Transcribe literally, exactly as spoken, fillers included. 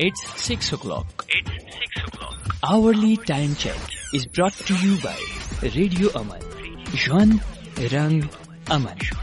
It's six o'clock. It's six o'clock. Hourly time check is brought to you by Radio Aman. Juan Rang Aman.